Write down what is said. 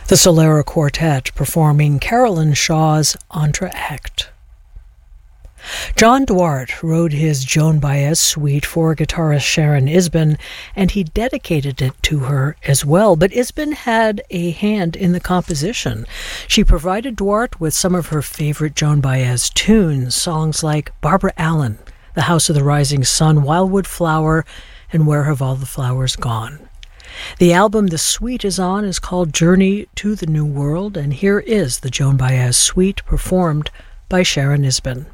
The Solera Quartet performing Carolyn Shaw's Entr'acte. John Duarte wrote his Joan Baez suite for guitarist Sharon Isbin, and he dedicated it to her as well. But Isbin had a hand in the composition. She provided Duarte with some of her favorite Joan Baez tunes, songs like Barbara Allen, The House of the Rising Sun, Wildwood Flower, and Where Have All the Flowers Gone? The album the suite is on is called Journey to the New World, and here is the Joan Baez suite performed by Sharon Isbin.